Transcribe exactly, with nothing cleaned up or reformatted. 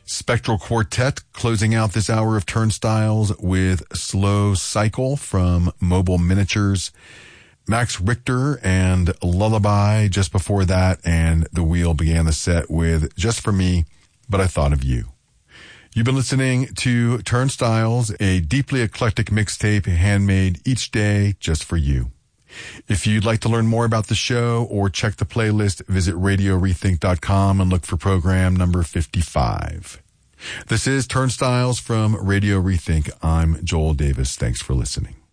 Spectral Quartet closing out this hour of Turnstiles with Slow Cycle from Mobile Miniatures. Max Richter and Lullaby just before that, and The Wheel began the set with Just For Me, But I Thought of You. You've been listening to Turnstiles, a deeply eclectic mixtape handmade each day just for you. If you'd like to learn more about the show or check the playlist, visit radio rethink dot com and look for program number fifty-five. This is Turnstiles from Radio Rethink. I'm Joel Davis. Thanks for listening.